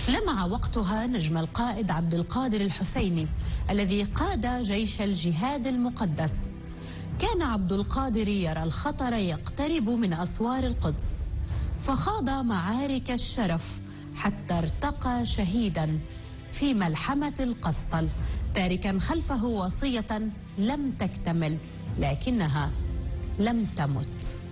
لمع وقتها نجم القائد عبد القادر الحسيني الذي قاد جيش الجهاد المقدس. كان عبد القادر يرى الخطر يقترب من أسوار القدس، فخاض معارك الشرف حتى ارتقى شهيدا في ملحمة القسطل، تاركا خلفه وصية لم تكتمل لكنها لم تمت.